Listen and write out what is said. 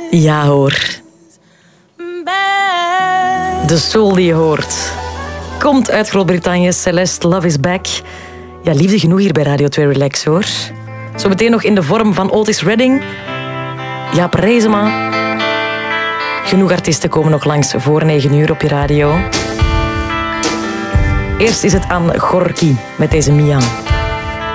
Ja hoor. De soul die je hoort komt uit Groot-Brittannië. Celeste, Love is Back. Ja, liefde genoeg hier bij Radio 2 Relax hoor. Zometeen nog in de vorm van Otis Redding. Jaap Reesema. Genoeg artiesten komen nog langs voor 9 uur op je radio. Eerst is het aan Gorky met deze Mian.